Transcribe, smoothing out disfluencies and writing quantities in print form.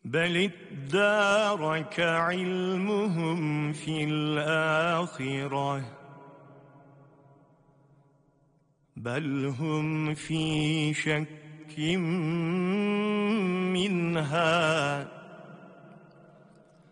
بل ادارك علمهم في الآخرة بل هم في شك منها